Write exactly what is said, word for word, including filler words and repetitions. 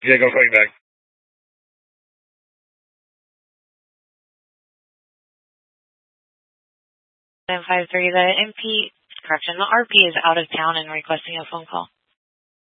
Yeah, go calling back. nine five three, the M P, correction, the R P is out of town and requesting a phone call.